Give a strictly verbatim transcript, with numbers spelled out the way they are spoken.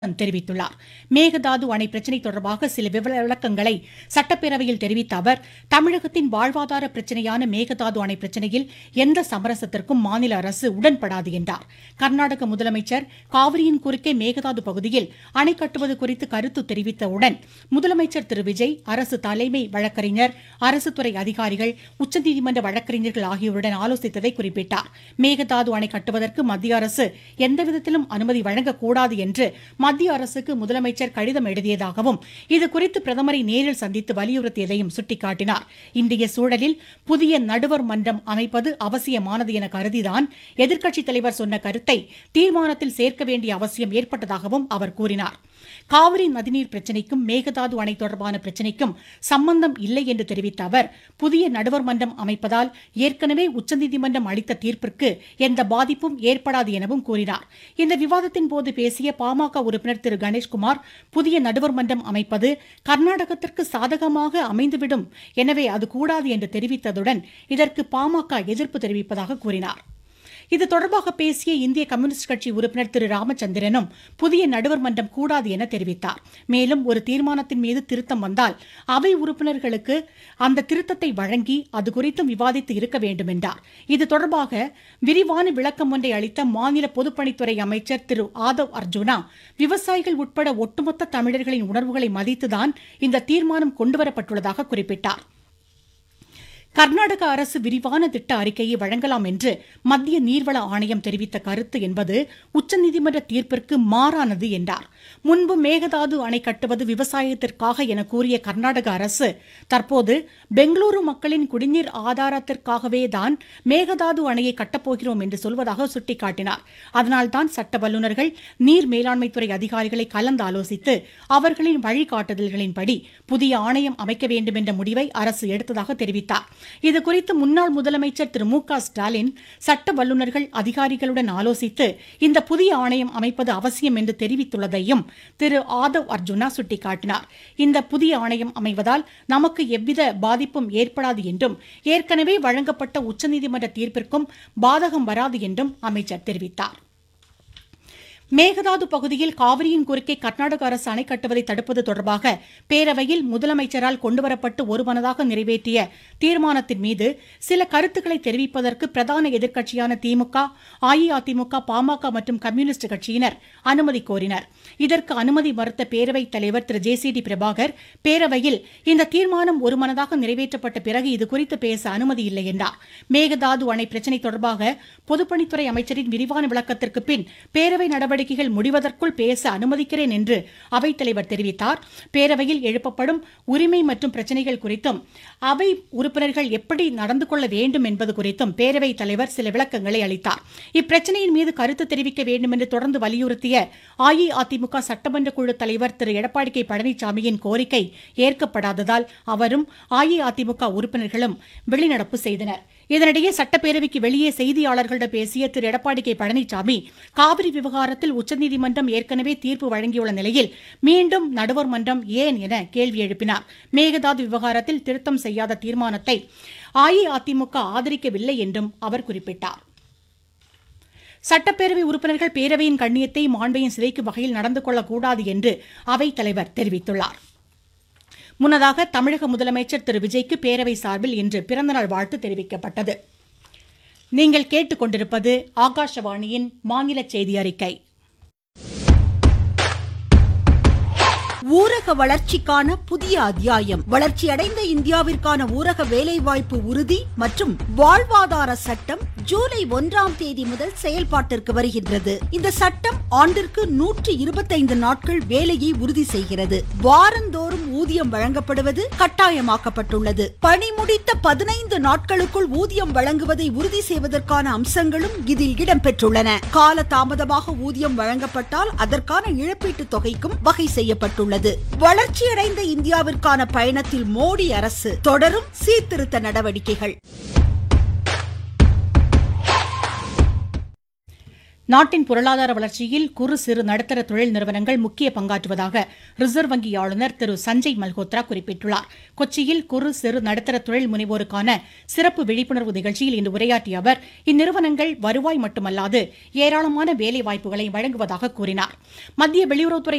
தெரிவித்துள்ளார். மேகதாது அணை பிரச்சினை தொடர்பாக சில விளக்கங்களை சட்டப்பேரவையில் தெரிவித்த அவர், தமிழகத்தின் வாழ்வாதார பிரச்சினையான மேகதாது அணை பிரச்சினையில் எந்த சமரசத்திற்கும் மாநில அரசு உடன்படாது என்றார். கர்நாடக முதலமைச்சர் காவிரியின் குறுக்கே மேகதாது பகுதியில் அணை கட்டுவது குறித்து கருத்து தெரிவித்தவுடன் முதலமைச்சர் திரு விஜய், அரசு தலைமை வழக்கறிஞர், அரசு துறை அதிகாரிகள், உச்சநீதிமன்ற வழக்கறிஞர்கள் ஆகியோருடன் ஆலோசித்ததை குறிப்பிட்டார். மேகதாது அணை கட்டுவதற்கு மத்திய அரசு எந்தவிதத்திலும் அனுமதி வழங்கக்கூடாது என்று மத்திய அரசுக்கு முதலமைச்சர் கடிதம் எழுதியதாகவும், இதுகுறித்து பிரதமரை நேரில் சந்தித்து வலியுறுத்தியதையும் சுட்டிக்காட்டினார். இன்றைய சூழலில் புதிய நடுவர் மன்றம் அமைப்பது அவசியமானது என கருதிதான் எதிர்க்கட்சித் தலைவர் சொன்ன கருத்தை தீர்மானத்தில் சேர்க்க வேண்டிய அவசியம் ஏற்பட்டதாகவும் அவர் கூறினார். காவிரி நதிநீர் பிரச்சினைக்கும் மேகதாது அணை தொடர்பான பிரச்சினைக்கும் சம்பந்தம் இல்லை என்று தெரிவித்த அவர், புதிய நடுவர் மன்றம் அமைப்பதால் ஏற்கனவே உச்சநீதிமன்றம் அளித்த தீர்ப்பிற்கு எந்த பாதிப்பும் ஏற்படாது எனவும் கூறினார். இந்த விவாதத்தின் போது பேசிய பாமக உறுப்பினர் திரு கணேஷ்குமார், புதிய நடுவர் மன்றம் அமைப்பது கர்நாடகத்திற்கு சாதகமாக அமைந்துவிடும், எனவே அது கூடாது என்று தெரிவித்ததுடன் இதற்கு பாமக எதிர்ப்பு தெரிவிப்பதாக கூறினார். இது தொடர்பாக பேசிய இந்திய கம்யூனிஸ்ட் கட்சி உறுப்பினர் திரு ராமச்சந்திரனும் புதிய நடுவர் மன்றம் கூடாது என தெரிவித்தார். மேலும் ஒரு தீர்மானத்தின் மீது திருத்தம் வந்தால் அவை உறுப்பினர்களுக்கு அந்த திருத்தத்தை வழங்கி அது குறித்தும் விவாதித்து இருக்க வேண்டும் என்றார். இது தொடர்பாக விரிவான விளக்கம் ஒன்றை அளித்த மாநில பொதுப்பணித்துறை அமைச்சர் திரு ஆதவ் அர்ஜுனா, விவசாயிகள் உட்பட ஒட்டுமொத்த தமிழர்களின் உணர்வுகளை மதித்துதான் இந்த தீர்மானம் கொண்டுவரப்பட்டுள்ளதாக குறிப்பிட்டார். கர்நாடக அரசு விரிவான திட்ட அறிக்கையை வழங்கலாம் என்று மத்திய நீர்வள ஆணையம் தெரிவித்த கருத்து என்பது உச்சநீதிமன்ற தீர்ப்பிற்கு மாறானது என்றார். முன்பு மேகதாது அணை கட்டுவது விவசாயத்திற்காக என கூறிய கர்நாடக அரசு தற்போது பெங்களூரு மக்களின் குடிநீர் ஆதாரத்திற்காகவே தான் மேகதாது அணையை கட்டப்போகிறோம் என்று சொல்வதாக சுட்டிக்காட்டினார். அதனால்தான் சட்ட வல்லுநர்கள், நீர் மேலாண்மைத்துறை அதிகாரிகளை கலந்து ஆலோசித்து அவர்களின் வழிகாட்டுதல்களின்படி புதிய ஆணையம் அமைக்க வேண்டும் என்ற முடிவை அரசு எடுத்ததாக தெரிவித்தார். இதுகுறித்து முன்னாள் முதலமைச்சர் திரு மு க ஸ்டாலின் சட்ட வல்லுநர்கள், அதிகாரிகளுடன் ஆலோசித்து இந்த புதிய ஆணையம் அமைப்பது அவசியம் என்று தெரிவித்துள்ளதையும் திரு ஆதவ் அர்ஜுனா சுட்டிக்காட்டினார். இந்த புதிய ஆணையம் அமைவதால் நமக்கு எவ்வித பாதிப்பும் ஏற்படாது என்றும், ஏற்கனவே வழங்கப்பட்ட உச்சநீதிமன்ற தீர்ப்பிற்கும் பாதகம் வராது என்றும் அமைச்சர் தெரிவித்தார். மேகதாது பகுதியில் காவிரியின் குறுக்கே கர்நாடக அரசு அணை கட்டுவதை தடுப்பது தொடர்பாக பேரவையில் முதலமைச்சரால் கொண்டுவரப்பட்டு ஒருமனதாக நிறைவேற்றிய தீர்மானத்தின் மீது சில கருத்துக்களை தெரிவிப்பதற்கு பிரதான எதிர்க்கட்சியான திமுக, அஇஅதிமுக, பாமக மற்றும் கம்யூனிஸ்ட் கட்சியினர் அனுமதி கோரினர். இதற்கு அனுமதி மறுத்த பேரவைத் தலைவர் திரு ஜே சி டி பிரபாகர், பேரவையில் இந்த தீர்மானம் ஒருமனதாக நிறைவேற்றப்பட்ட பிறகு இதுகுறித்து பேச அனுமதி இல்லை என்றார். மேகதாது அணை பிரச்சினை தொடர்பாக பொதுப்பணித்துறை அமைச்சரின் விரிவான விளக்கத்திற்கு பின் பேரவை நடவடிக்கை முடிவதற்குள் பேச அனுமதிக்கிறேன் என்று அவைத்தலைவர் தெரிவித்தார். பேரவையில் எழுப்பப்படும் உரிமை மற்றும் பிரச்சனைகள் குறித்தும் அவை உறுப்பினர்கள் எப்படி நடந்து கொள்ள வேண்டும் என்பது குறித்தும் பேரவைத் தலைவர் சில விளக்கங்களை அளித்தார். இப்பிரச்சனையின் மீது கருத்து தெரிவிக்க வேண்டும் என்று தொடர்ந்து வலியுறுத்திய அஇஅதிமுக சட்டமன்ற குழு தலைவர் திரு எடப்பாடி கே பழனிசாமியின் கோரிக்கை ஏற்கப்படாததால் அவரும் அஇஅதிமுக உறுப்பினர்களும் வெளிநடப்பு செய்தனர். இதனிடையே சட்டப்பேரவைக்கு வெளியே செய்தியாளர்களிடம் பேசிய திரு எடப்பாடி கே பழனிசாமி, காவிரி விவகாரத்தில் உச்சநீதிமன்றம் ஏற்கனவே தீர்ப்பு வழங்கியுள்ள நிலையில் மீண்டும் நடுவர் மன்றம் ஏன் என கேள்வி எழுப்பினார். மேகதாது விவகாரத்தில் திருத்தம் செய்யாத தீர்மானத்தை அஇஅதிமுக ஆதரிக்கவில்லை என்றும் அவர் குறிப்பிட்டார். சட்டப்பேரவை உறுப்பினர்கள் பேரவையின் கண்ணியத்தை, மாண்பையும் சிதைக்கும் வகையில் நடந்து கொள்ளக்கூடாது என்று அவைத் தலைவர் தெரிவித்துள்ளார். முன்னதாக தமிழக முதலமைச்சர் திரு விஜய்க்கு பேரவை சார்பில் இன்று பிறந்தநாள் வாழ்த்து தெரிவிக்கப்பட்டது. நீங்கள் கேட்டுக்கொண்டிருப்பது ஆகாஷவாணியின் மாநில செய்தி அறிக்கை. ஊரக வளர்ச்சிக்கான புதிய அத்தியாயம். வளர்ச்சியடைந்த இந்தியாவிற்கான ஊரக வேலைவாய்ப்பு உறுதி மற்றும் வாழ்வாதார சட்டம் ஜூலை ஒன்றாம் தேதி முதல் செயல்பாட்டிற்கு வருகின்றது. இந்த சட்டம் ஆண்டிற்கு நூற்று இருபத்தைந்து நாட்கள் வேலையை உறுதி செய்கிறது. வாரந்தோறும் ஊதியம் வழங்கப்படுவது கட்டாயமாக்கப்பட்டுள்ளது. பணி முடித்த பதினைந்து நாட்களுக்குள் ஊதியம் வழங்குவதை உறுதி செய்வதற்கான அம்சங்களும் இதில் இடம்பெற்றுள்ளன. கால தாமதமாக ஊதியம் வழங்கப்பட்டால் அதற்கான இழப்பீட்டு தொகைக்கும் வகை செய்யப்பட்டுள்ளது. வளர்ச்சியடைந்த இந்தியாவிற்கான பயணத்தில் மோடி அரசு தொடரும் சீர்திருத்த நடவடிக்கைகள். நாட்டின் பொருளாதார வளர்ச்சியில் குறு சிறு நடுத்தர தொழில் நிறுவனங்கள் முக்கிய பங்காற்றுவதாக ரிசர்வ் வங்கி ஆளுநர் திரு சஞ்சய் மல்ஹோத்ரா குறிப்பிட்டுள்ளார். கொச்சியில் குறு சிறு நடுத்தர தொழில் முனைவோருக்கான சிறப்பு விழிப்புணர்வு நிகழ்ச்சியில் இன்று உரையாற்றிய அவர், இந்நிறுவனங்கள் வருவாய் மட்டுமல்லாது ஏராளமான வேலை வாய்ப்புகளை வழங்குவதாக கூறினார். மத்திய வெளியுறவுத்துறை